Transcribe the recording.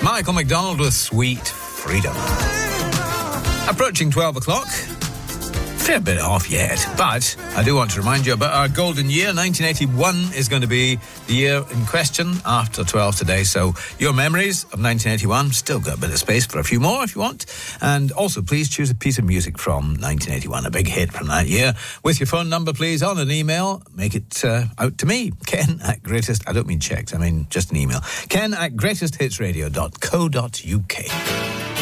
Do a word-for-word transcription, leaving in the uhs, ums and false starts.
Michael McDonald with Sweet Freedom. Approaching twelve o'clock. Fair bit off yet, but I do want to remind you about our golden year. nineteen eighty-one is going to be the year in question after twelve today. So your memories of nineteen eighty-one, still got a bit of space for a few more if you want. And also, please choose a piece of music from nineteen eighty-one, a big hit from that year. With your phone number, please, on an email. Make it uh, out to me, Ken at greatest, I don't mean checked, I mean just an email. Ken at greatest hits radio dot co dot uk.